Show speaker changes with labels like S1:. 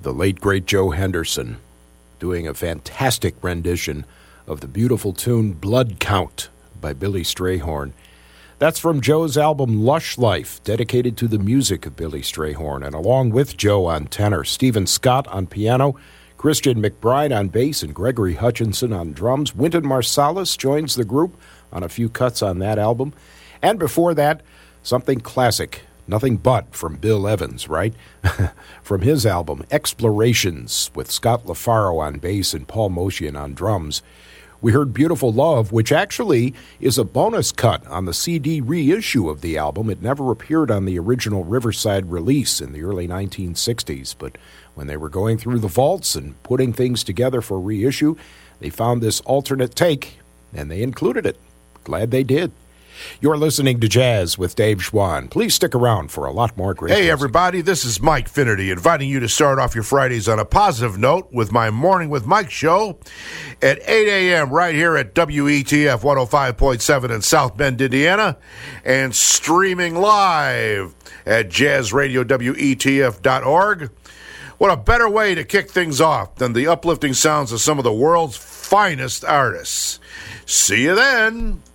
S1: the late, great Joe Henderson, doing a fantastic rendition of the beautiful tune Blood Count by Billy Strayhorn. That's from Joe's album Lush Life, dedicated to the music of Billy Strayhorn. And along with Joe on tenor, Stephen Scott on piano, Christian McBride on bass, and Gregory Hutchinson on drums. Wynton Marsalis joins the group on a few cuts on that album. And before that, something classic, Nothing But, from Bill Evans, right? From his album, Explorations, with Scott LaFaro on bass and Paul Motian on drums. We heard Beautiful Love, which actually is a bonus cut on the CD reissue of the album. It never appeared on the original Riverside release in the early 1960s, but when they were going through the vaults and putting things together for reissue, they found this alternate take, and they included it. Glad they did. You're listening to Jazz with Dave Schwann. Please stick around for a lot more great music.
S2: Hey, everybody, this is Mike Finnerty, inviting you to start off your Fridays on a positive note with my Morning with Mike show at 8 a.m. right here at WETF 105.7 in South Bend, Indiana, and streaming live at jazzradiowetf.org. What a better way to kick things off than the uplifting sounds of some of the world's finest artists. See you then.